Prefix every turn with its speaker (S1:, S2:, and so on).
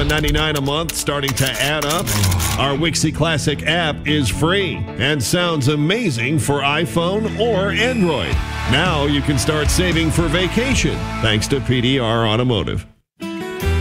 S1: $7.99 a month starting to add up? Our Wixie Classic app is free and sounds amazing for iPhone or Android. Now you can start saving for vacation thanks to PDR Automotive.